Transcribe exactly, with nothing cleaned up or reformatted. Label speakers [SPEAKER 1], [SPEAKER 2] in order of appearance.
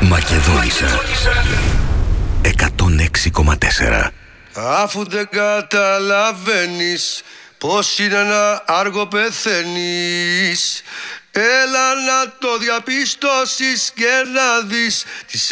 [SPEAKER 1] Μακεδόνισσα εκατόν έξι κόμμα τέσσερα.
[SPEAKER 2] Αφού δεν καταλαβαίνεις πως είναι να άργο πεθαίνεις, έλα να το διαπιστώσεις και να δεις τις